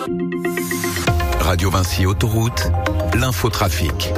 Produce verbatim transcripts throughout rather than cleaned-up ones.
Radio Vinci Autoroute, l'infotrafic.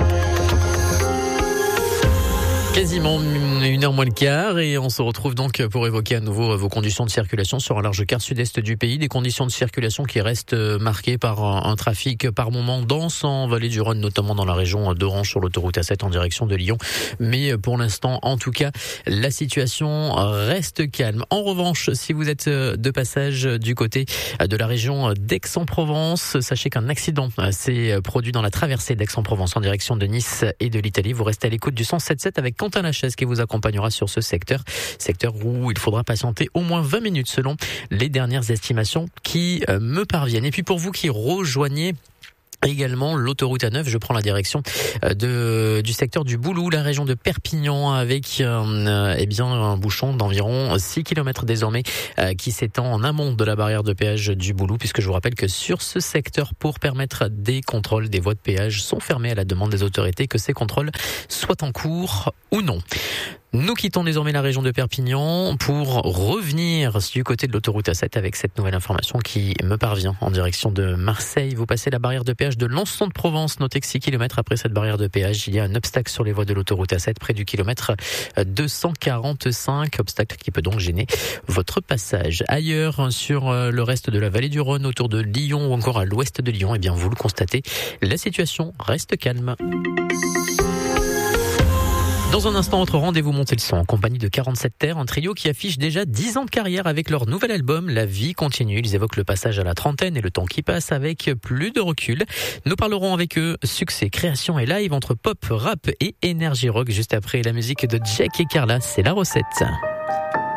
Quasiment une heure moins le quart et on se retrouve donc pour évoquer à nouveau vos conditions de circulation sur un large quart sud-est du pays. Des conditions de circulation qui restent marquées par un trafic par moments dense en vallée du Rhône, notamment dans la région d'Orange sur l'autoroute A sept en direction de Lyon. Mais pour l'instant, en tout cas, la situation reste calme. En revanche, si vous êtes de passage du côté de la région d'Aix-en-Provence, sachez qu'un accident s'est produit dans la traversée d'Aix-en-Provence en direction de Nice et de l'Italie. Vous restez à l'écoute du cent sept sept avec Quentin Lachaise qui vous accompagnera sur ce secteur, secteur où il faudra patienter au moins vingt minutes selon les dernières estimations qui me parviennent. Et puis pour vous qui rejoignez également l'autoroute A neuf, je prends la direction de du secteur du Boulou, la région de Perpignan, avec euh, eh bien un bouchon d'environ six kilomètres désormais euh, qui s'étend en amont de la barrière de péage du Boulou, puisque je vous rappelle que sur ce secteur, pour permettre des contrôles, des voies de péage sont fermées à la demande des autorités, que ces contrôles soient en cours ou non. Nous quittons désormais la région de Perpignan pour revenir du côté de l'autoroute A sept avec cette nouvelle information qui me parvient en direction de Marseille. Vous passez la barrière de péage de Lançon-de-Provence. Notez que six kilomètres après cette barrière de péage, il y a un obstacle sur les voies de l'autoroute A sept près du kilomètre deux cent quarante-cinq. Obstacle qui peut donc gêner votre passage. Ailleurs, sur le reste de la vallée du Rhône, autour de Lyon ou encore à l'ouest de Lyon, eh bien vous le constatez, la situation reste calme. Dans un instant, votre rendez-vous Montez le son en compagnie de quarante-sept Terre, un trio qui affiche déjà dix ans de carrière avec leur nouvel album La vie continue. Ils évoquent le passage à la trentaine et le temps qui passe avec plus de recul. Nous parlerons avec eux succès, création et live entre pop, rap et énergie rock juste après la musique de Jack et Carla. C'est la recette.